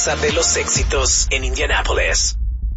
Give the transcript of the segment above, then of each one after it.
De los éxitos en Indianápolis.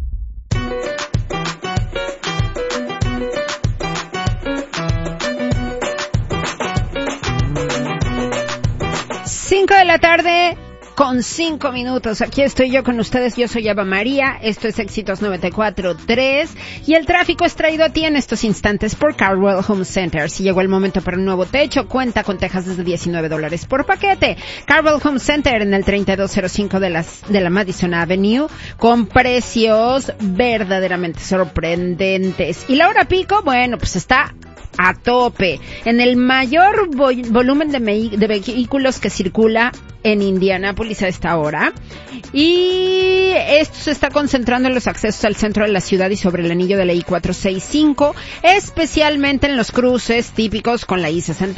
Cinco de la tarde con 5 minutos. Aquí estoy yo con ustedes. Yo soy Eva María. Esto es Éxitos 94.3. Y el tráfico es traído a ti en estos instantes por Caldwell Home Center. Si llegó el momento para un nuevo techo, cuenta con tejas desde $19 por paquete. Caldwell Home Center en el 3205 de la Madison Avenue, con precios verdaderamente sorprendentes. Y la hora pico, bueno, pues está a tope. En el mayor volumen de vehículos que circula en Indianápolis a esta hora. Y esto se está concentrando en los accesos al centro de la ciudad y sobre el anillo de la I-465, especialmente en los cruces típicos con la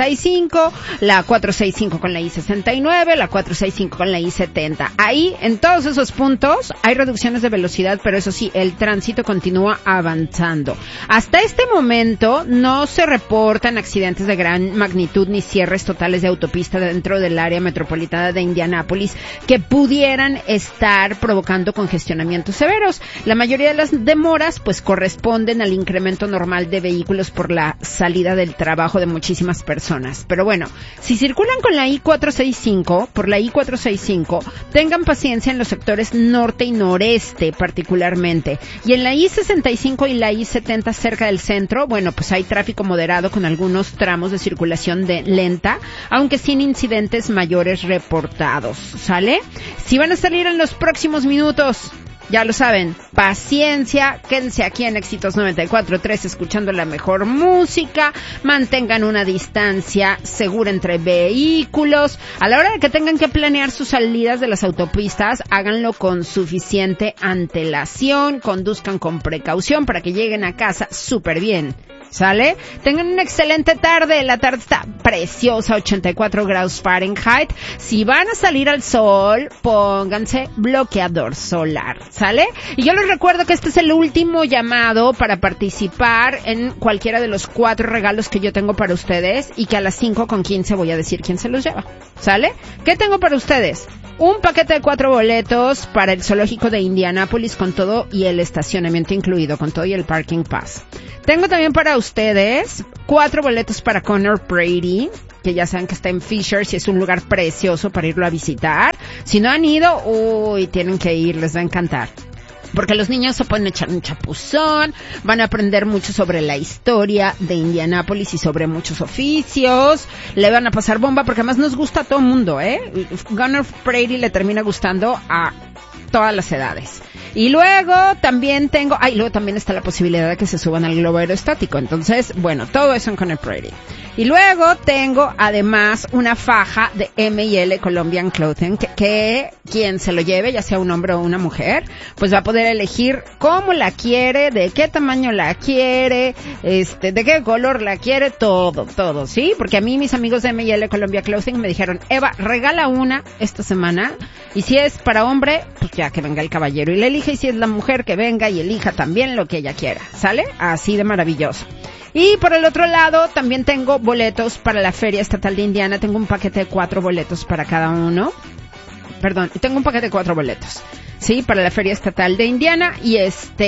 I-65, la 465 con la I-69, la 465 con la I-70. Ahí, en todos esos puntos, hay reducciones de velocidad, pero eso sí, el tránsito continúa avanzando. Hasta este momento, no se reportan accidentes de gran magnitud ni cierres totales de autopista dentro del área metropolitana de Indianápolis que pudieran estar provocando congestionamientos severos. La mayoría de las demoras pues corresponden al incremento normal de vehículos por la salida del trabajo de muchísimas personas. Pero bueno, si circulan con la I-465, por la I-465, tengan paciencia en los sectores norte y noreste particularmente. Y en la I-65 y la I-70 cerca del centro, bueno, pues hay tráfico moderado con algunos tramos de circulación lenta, aunque sin incidentes mayores reportados. ¿Sale? Si van a salir en los próximos minutos, ya lo saben, paciencia, quédense aquí en Éxitos 94.3 escuchando la mejor música, mantengan una distancia segura entre vehículos. A la hora de que tengan que planear sus salidas de las autopistas, háganlo con suficiente antelación, conduzcan con precaución para que lleguen a casa súper bien. ¿Sale? Tengan una excelente tarde. La tarde está preciosa, 84 grados Fahrenheit. Si van a salir al sol, pónganse bloqueador solar. ¿Sale? Y yo les recuerdo que este es el último llamado para participar en cualquiera de los 4 regalos que yo tengo para ustedes y que a las 5:15 voy a decir quién se los lleva. ¿Sale? ¿Qué tengo para ustedes? Un paquete de 4 boletos para el zoológico de Indianápolis con todo y el estacionamiento incluido, con todo y el parking pass. Tengo también para ustedes 4 boletos para Conor Brady, que ya saben que está en Fishers y es un lugar precioso para irlo a visitar. Si no han ido, tienen que ir, les va a encantar. Porque los niños se pueden echar un chapuzón, van a aprender mucho sobre la historia de Indianápolis y sobre muchos oficios, le van a pasar bomba porque además nos gusta a todo el mundo, Conor Brady le termina gustando a todas las edades. Y luego también tengo, luego también está la posibilidad de que se suban al globo aerostático. Entonces, bueno, todo eso en Conor Brady. Y luego tengo además una faja de M&L Colombian Clothing que quien se lo lleve, ya sea un hombre o una mujer, pues va a poder elegir cómo la quiere, de qué tamaño la quiere, de qué color la quiere, todo, ¿sí? Porque a mí mis amigos de M&L Colombian Clothing me dijeron, Eva, regala una esta semana y si es para hombre, pues ya que venga el caballero y le elige, y si es la mujer que venga y elija también lo que ella quiera, ¿sale? Así de maravilloso. Y por el otro lado, también tengo boletos para la Feria Estatal de Indiana. Tengo un paquete de 4 boletos para cada uno. Tengo un paquete de 4 boletos, ¿sí? Para la Feria Estatal de Indiana. Y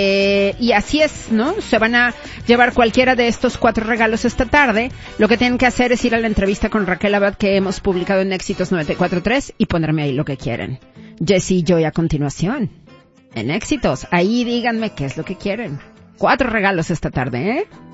y así es, ¿no? Se van a llevar cualquiera de estos 4 regalos esta tarde. Lo que tienen que hacer es ir a la entrevista con Raquel Abad que hemos publicado en Éxitos 94.3 y ponerme ahí lo que quieren. Jessy y Joy a continuación. En Éxitos. Ahí díganme qué es lo que quieren. 4 regalos esta tarde,